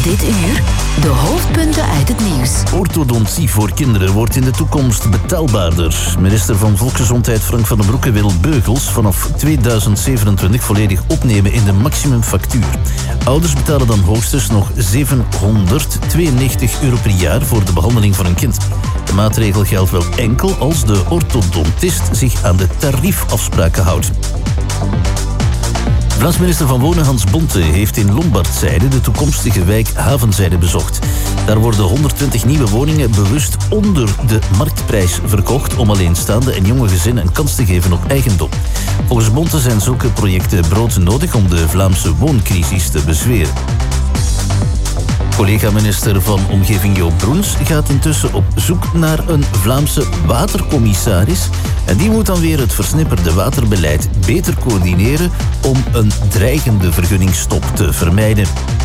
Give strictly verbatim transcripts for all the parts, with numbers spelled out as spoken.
Dit uur de hoofdpunten uit het nieuws. Orthodontie voor kinderen wordt in de toekomst betaalbaarder. Minister van Volksgezondheid Frank van den Broeke wil beugels vanaf tweeduizend zevenentwintig volledig opnemen in de maximumfactuur. Ouders betalen dan hoogstens nog zevenhonderdtweeënnegentig euro per jaar voor de behandeling van een kind. De maatregel geldt wel enkel als de orthodontist zich aan de tariefafspraken houdt. Vlaams minister van Wonen Hans Bonte heeft in Lombardzijde de toekomstige wijk Havenzijde bezocht. Daar worden honderdtwintig nieuwe woningen bewust onder de marktprijs verkocht om alleenstaande en jonge gezinnen een kans te geven op eigendom. Volgens Bonte zijn zulke projecten broodnodig om de Vlaamse wooncrisis te bezweren. Collega-minister van Omgeving Joop Broens gaat intussen op zoek naar een Vlaamse watercommissaris. En die moet dan weer het versnipperde waterbeleid beter coördineren om een dreigende vergunningsstop te vermijden.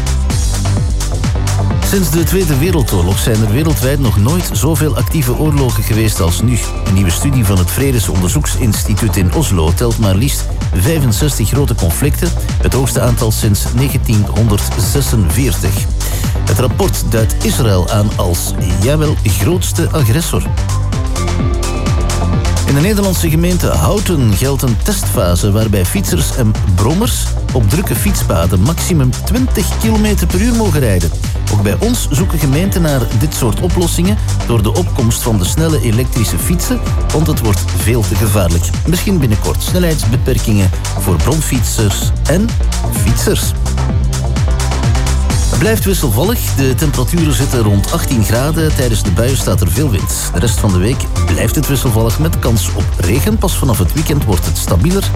Sinds de Tweede Wereldoorlog zijn er wereldwijd nog nooit zoveel actieve oorlogen geweest als nu. Een nieuwe studie van het Vredesonderzoeksinstituut in Oslo telt maar liefst vijfenzestig grote conflicten, het hoogste aantal sinds negentienhonderdzesenveertig. Het rapport duidt Israël aan als, jawel, grootste agressor. In de Nederlandse gemeente Houten geldt een testfase waarbij fietsers en brommers op drukke fietspaden maximum twintig kilometer per uur mogen rijden. Ook bij ons zoeken gemeenten naar dit soort oplossingen door de opkomst van de snelle elektrische fietsen, want het wordt veel te gevaarlijk. Misschien binnenkort snelheidsbeperkingen voor bromfietsers en fietsers. Het blijft wisselvallig. De temperaturen zitten rond achttien graden. Tijdens de buien staat er veel wind. De rest van de week blijft het wisselvallig met kans op regen. Pas vanaf het weekend wordt het stabieler.